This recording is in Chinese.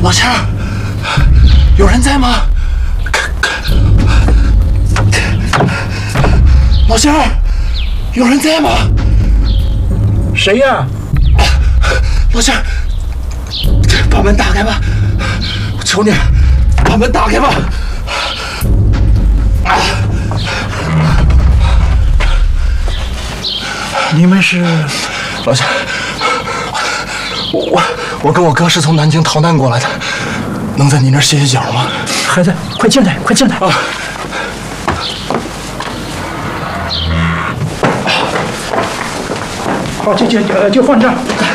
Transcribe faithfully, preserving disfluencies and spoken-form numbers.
老乡，有人在吗？老乡，有人在吗？ 谁呀？ 老乡，把门打开吧！我求你，把门打开吧！啊！ 你们是？ 老乡，我我我跟我哥是从南京逃难过来的，能在你那儿歇歇脚吗？ 孩子，快进来，快进来！ 啊！ 好，就就就就放这儿。